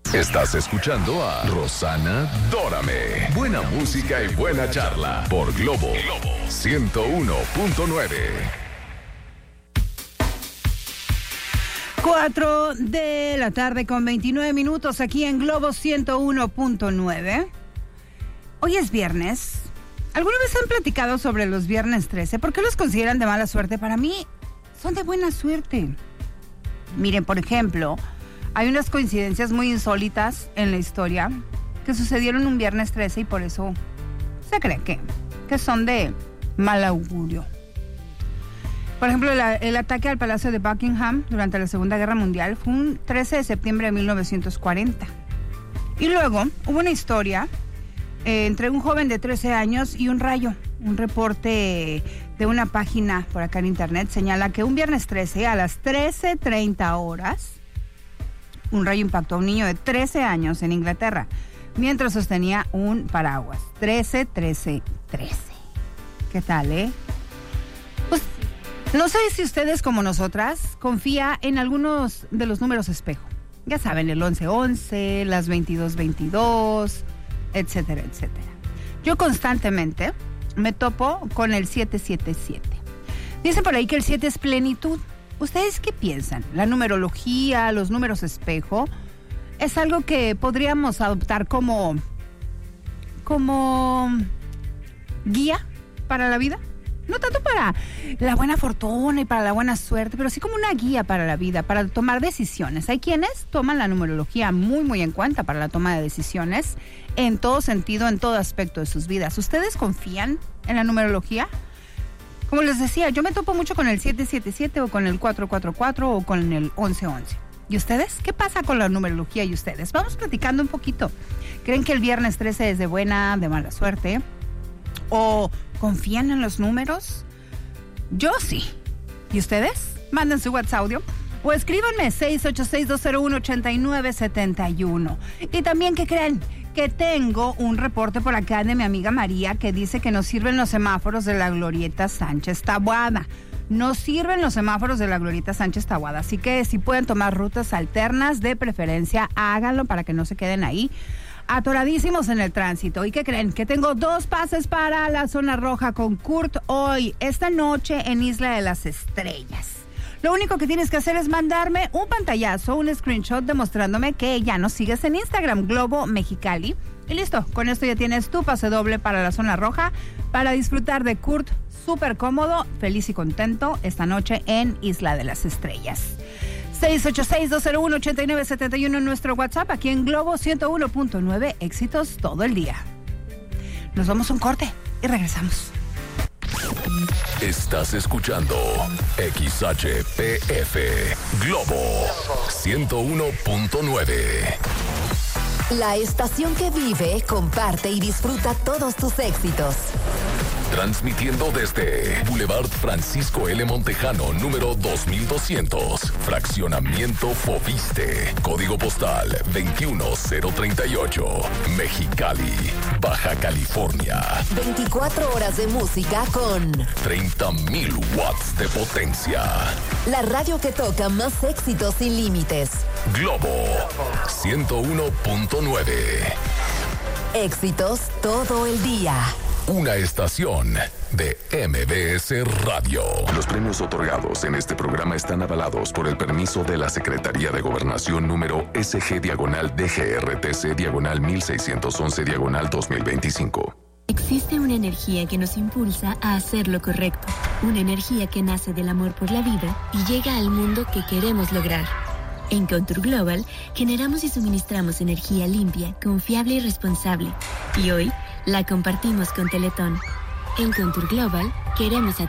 Estás escuchando a Rosana Dórame. Buena música y buena charla por Globo 101.9. 4 de la tarde con 29 minutos aquí en Globo 101.9. Hoy es viernes. ¿Alguna vez han platicado sobre los viernes 13? ¿Por qué los consideran de mala suerte? Para mí son de buena suerte. Miren, por ejemplo, hay unas coincidencias muy insólitas en la historia que sucedieron un viernes 13 y por eso se cree que son de mal augurio. Por ejemplo, el ataque al Palacio de Buckingham durante la Segunda Guerra Mundial fue un 13 de septiembre de 1940. Y luego hubo una historia entre un joven de 13 años y un rayo. Un reporte de una página por acá en internet señala que un viernes 13 a las 13:30 horas, un rayo impactó a un niño de 13 años en Inglaterra mientras sostenía un paraguas. 13. ¿Qué tal, Pues no sé si ustedes, como nosotras, confía en algunos de los números espejo. Ya saben, el 1111, las 2222, etcétera, etcétera. Yo constantemente me topo con el 777. Dicen por ahí que el 7 es plenitud. ¿Ustedes qué piensan? La numerología, los números espejo, ¿es algo que podríamos adoptar como guía para la vida? No tanto para la buena fortuna y para la buena suerte, pero sí como una guía para la vida, para tomar decisiones. Hay quienes toman la numerología muy en cuenta para la toma de decisiones en todo sentido, en todo aspecto de sus vidas. ¿Ustedes confían en la numerología? Como les decía, yo me topo mucho con el 777 o con el 444 o con el 1111. ¿Y ustedes? ¿Qué pasa con la numerología y ustedes? Vamos platicando un poquito. ¿Creen que el viernes 13 es de buena, de mala suerte? ¿O confían en los números? Yo sí. ¿Y ustedes? Manden su WhatsApp audio o escríbanme 686-201-8971. Y también, ¿qué creen? Que tengo un reporte por acá de mi amiga María que dice que no sirven los semáforos de la Glorieta Sánchez Taboada. No sirven los semáforos de la Glorieta Sánchez Taboada. Así que si pueden tomar rutas alternas, de preferencia, háganlo para que no se queden ahí atoradísimos en el tránsito. ¿Y qué creen? Que tengo 2 pases para la zona roja con Kurt hoy, esta noche en Isla de las Estrellas. Lo único que tienes que hacer es mandarme un pantallazo, un screenshot demostrándome que ya nos sigues en Instagram, Globo Mexicali. Y listo, con esto ya tienes tu pase doble para la zona roja para disfrutar de Kurt súper cómodo, feliz y contento esta noche en Isla de las Estrellas. 686-201-8971 en nuestro WhatsApp, aquí en Globo 101.9, éxitos todo el día. Nos vamos a un corte y regresamos. Estás escuchando XHPF Globo 101.9. La estación que vive, comparte y disfruta todos tus éxitos. Transmitiendo desde Boulevard Francisco L. Montejano, número 2200, Fraccionamiento Foviste, Código Postal 21038, Mexicali, Baja California. 24 horas de música con 30,000 watts de potencia. La radio que toca más éxitos sin límites. Globo 101.9. Éxitos todo el día. Una estación de MBS Radio. Los premios otorgados en este programa están avalados por el permiso de la Secretaría de Gobernación número SG-DGRTC-1611-2025. Existe una energía que nos impulsa a hacer lo correcto. Una energía que nace del amor por la vida y llega al mundo que queremos lograr. En Contour Global generamos y suministramos energía limpia, confiable y responsable. Y hoy la compartimos con Teletón. En Contour Global queremos a